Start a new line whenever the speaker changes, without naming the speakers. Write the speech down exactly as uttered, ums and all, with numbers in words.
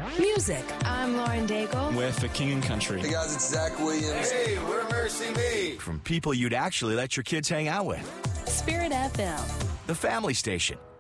Music.
I'm Lauren Daigle.
With the King and Country.
Hey guys, it's Zach Williams.
Hey, we're Mercy Me.
From people you'd actually let your kids hang out with.
Spirit F M.
The Family Station.